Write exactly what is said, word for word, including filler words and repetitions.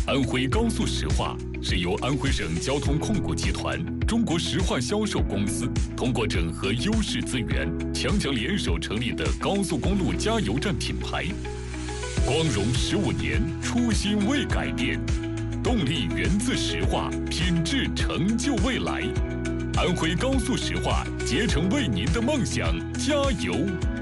安徽高速石化是由安徽省交通控股集团、中国石化销售公司通过整合优势资源，强强联手成立的高速公路加油站品牌。光荣十五年，初心未改变，动力源自石化，品质成就未来。安徽高速石化，竭诚为您的梦想加油！